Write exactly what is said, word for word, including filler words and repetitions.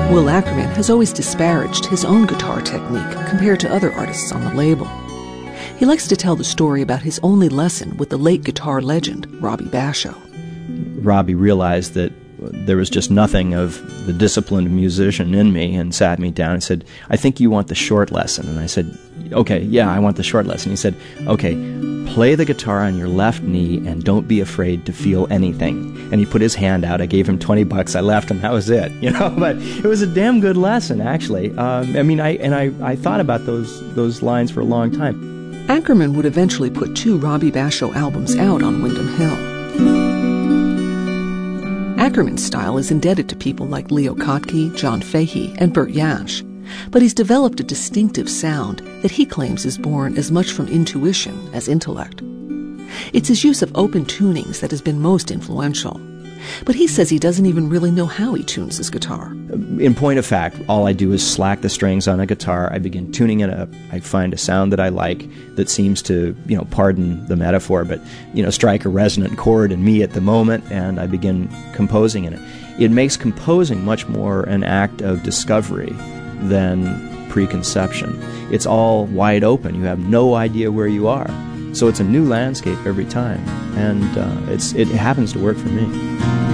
Will Ackerman has always disparaged his own guitar technique compared to other artists on the label. He likes to tell the story about his only lesson with the late guitar legend, Robbie Basho. Robbie realized that there was just nothing of the disciplined musician in me and sat me down and said, I think you want the short lesson. And I said, okay, yeah, I want the short lesson. He said, okay, play the guitar on your left knee and don't be afraid to feel anything. And he put his hand out. I gave him twenty bucks. I left and that was it. You know, but it was a damn good lesson, actually. Um, I mean, I and I, I thought about those those lines for a long time. Ackerman would eventually put two Robbie Basho albums out on Windham Hill. Ackerman's style is indebted to people like Leo Kottke, John Fahey, and Bert Yash, but he's developed a distinctive sound that he claims is born as much from intuition as intellect. It's his use of open tunings that has been most influential, but he says he doesn't even really know how he tunes his guitar. In point of fact, all I do is slack the strings on a guitar. I begin tuning it up. I find a sound that I like that seems to, you know, pardon the metaphor, but, you know, strike a resonant chord in me at the moment, and I begin composing in it. It makes composing much more an act of discovery than preconception. It's all wide open. You have no idea where you are. So it's a new landscape every time, and uh, it's it happens to work for me.